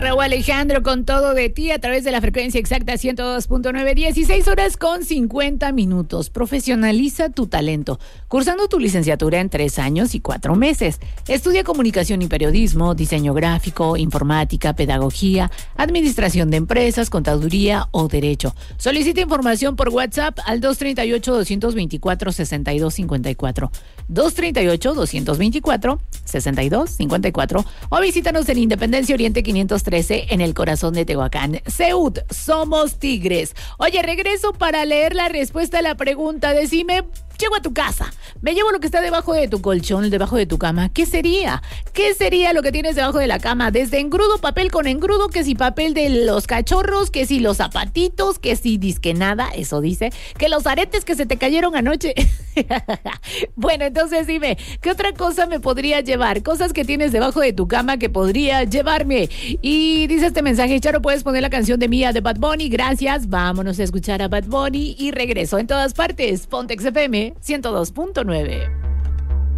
Raúl Alejandro con Todo de Ti a través de la frecuencia exacta 102.9, 16 horas con 50 minutos. Profesionaliza tu talento, cursando tu licenciatura en 3 años y 4 meses. Estudia comunicación y periodismo, diseño gráfico, informática, pedagogía, administración de empresas, contaduría o derecho. Solicita información por WhatsApp al 238-224-6254. 238-224-6254 o visítanos en Independencia Oriente 513 en el corazón de Tehuacán. Seúd, somos tigres. Oye, regreso para leer la respuesta a la pregunta. Decime, llego a tu casa, me llevo lo que está debajo de tu colchón, debajo de tu cama. ¿Qué sería? ¿Qué sería lo que tienes debajo de la cama? Desde engrudo, papel con engrudo, que si papel de los cachorros, que si los zapatitos, que si disque nada, eso dice, que los aretes que se te cayeron anoche. Bueno, entonces dime, ¿qué otra cosa me podría llevar? Cosas que tienes debajo de tu cama que podría llevarme. Y dice este mensaje, Charo, ¿puedes poner la canción de Mía de Bad Bunny? Gracias, vámonos a escuchar a Bad Bunny y regreso en todas partes. Pontex FM 102.9.